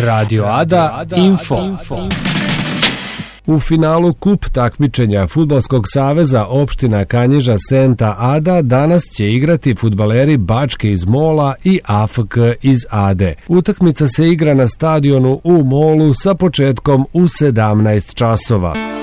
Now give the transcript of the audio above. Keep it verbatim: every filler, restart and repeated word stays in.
Radio Ada Info. U finalu kup takmičenja Fudbalskog saveza opština Kanjiža Senta Ada danas će igrati fudbaleri Bačke iz Mola i A F K iz Ade. Utakmica se igra na stadionu u Molu sa početkom u sedamnaest časova.